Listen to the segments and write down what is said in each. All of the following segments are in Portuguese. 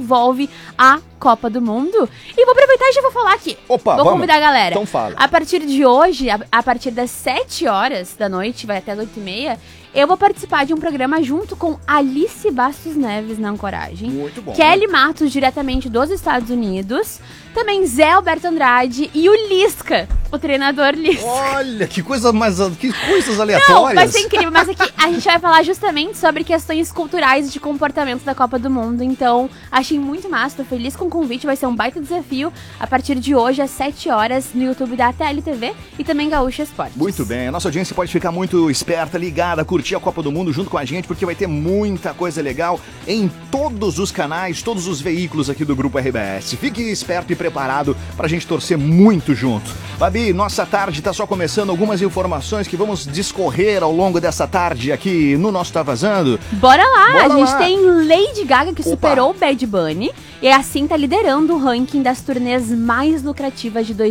envolve a Copa do Mundo. E vou aproveitar e já vou falar aqui. Opa, vou convidar a galera. Então fala. A partir de hoje, a partir das 7 horas da noite, vai até as 8h30, eu vou participar de um programa junto com Alice Bastos Neves na Ancoragem. Muito bom. Kelly Matos, diretamente dos Estados Unidos. Também Zé Alberto Andrade e o Lisca, o treinador Lisca. Olha, que coisas aleatórias. Não, vai ser incrível, mas aqui a gente vai falar justamente sobre questões culturais de comportamento da Copa do Mundo. Então, achei muito massa, tô feliz com o convite, vai ser um baita desafio a partir de hoje, às 7 horas, no YouTube da ATL TV e também Gaúcha Esportes. Muito bem, a nossa audiência pode ficar muito esperta, ligada, curtir a Copa do Mundo junto com a gente, porque vai ter muita coisa legal em todos os canais, todos os veículos aqui do Grupo RBS. Fique esperto e preparado pra gente torcer muito junto. Babi, nossa tarde tá só começando, algumas informações que vamos discorrer ao longo dessa tarde aqui no nosso Tá Vazando. Bora lá, a gente tem Lady Gaga que superou o Bad Bunny e assim tá liderando o ranking das turnês mais lucrativas de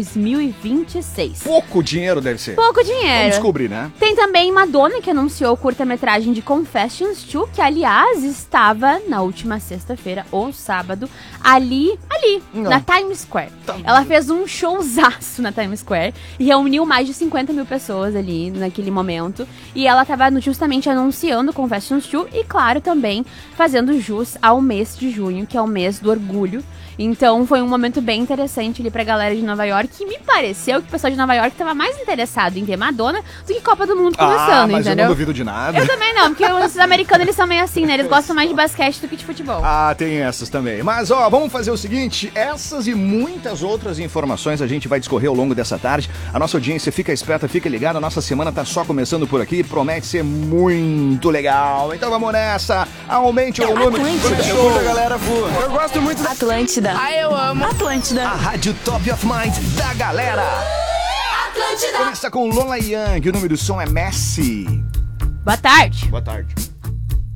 2026. Pouco dinheiro deve ser. Pouco dinheiro. Vamos descobrir, né? Tem também Madonna, que anunciou o curta-metragem de Confessions 2, que aliás estava na última sexta-feira ou sábado, ali, na Times Square. Ela fez um showzaço na Times Square e reuniu mais de 50 mil pessoas ali naquele momento. E ela estava justamente anunciando Confessions 2 e, claro, também fazendo jus ao mês de junho, que é o mês do orgulho. Então foi um momento bem interessante ali pra galera de Nova York, que me pareceu que o pessoal de Nova York tava mais interessado em ter Madonna do que Copa do Mundo começando, mas entendeu? eu não duvido de nada. Eu também não, porque os americanos eles são meio assim, né? Eles gostam mais de basquete do que de futebol. Ah, tem essas também. Mas, ó, vamos fazer o seguinte, essas e muitas outras informações a gente vai discorrer ao longo dessa tarde. A nossa audiência fica esperta, fica ligada, a nossa semana tá só começando por aqui, promete ser muito legal. Então vamos nessa, aumente o volume. Eu curto a galera voa. Eu gosto muito da Atlântida. Ah, eu amo Atlântida. A rádio Top of Mind da galera. Atlântida. Começa com Lola Young, o nome do som é Messi. Boa tarde. Boa tarde.